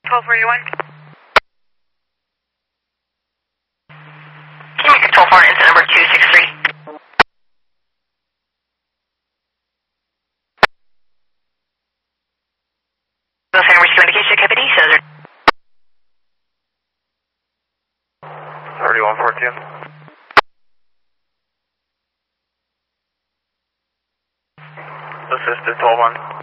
1241. Control 4, incident number 263. Los Angeles Communication Activity, Cesar. 3114. Assisted 12-1.